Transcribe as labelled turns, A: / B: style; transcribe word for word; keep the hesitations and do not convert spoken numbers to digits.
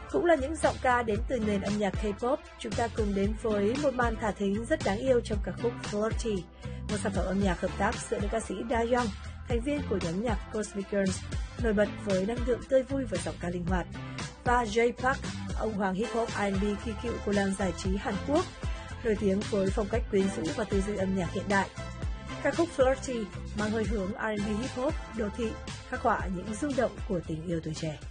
A: Cũng là những giọng ca đến từ nền âm nhạc K-pop, chúng ta cùng đến với một màn thả thính rất đáng yêu trong ca khúc Flirty, một sản phẩm âm nhạc hợp tác giữa nữ ca sĩ Dayoung, thành viên của nhóm nhạc Cosmic Girls, nổi bật với năng lượng tươi vui và giọng ca linh hoạt, và Jay Park, ông hoàng hip hop R and B kỳ cựu của làng giải trí Hàn Quốc, nổi tiếng với phong cách quyến rũ và tư duy âm nhạc hiện đại. Ca khúc Flirty mang hơi hướng R and B hip hop đô thị, khắc họa những rung động của tình yêu tuổi trẻ.